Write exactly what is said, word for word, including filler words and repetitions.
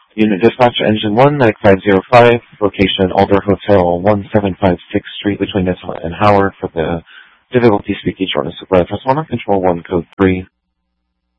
Unit Dispatch Engine one nine five zero five, location Alder Hotel one seven five six Street between Nisswa and Howard for the difficulty speaking shortness of breath. Press one on control one code three.